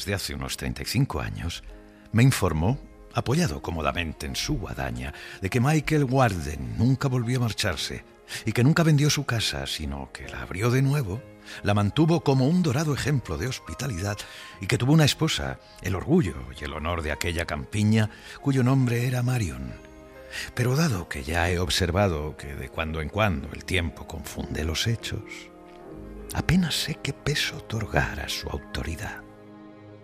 desde hace unos 35 años, me informó, apoyado cómodamente en su guadaña, de que Michael Warden nunca volvió a marcharse y que nunca vendió su casa, sino que la abrió de nuevo, la mantuvo como un dorado ejemplo de hospitalidad y que tuvo una esposa, el orgullo y el honor de aquella campiña, cuyo nombre era Marion. Pero dado que ya he observado que de cuando en cuando el tiempo confunde los hechos, apenas sé qué peso otorgar a su autoridad.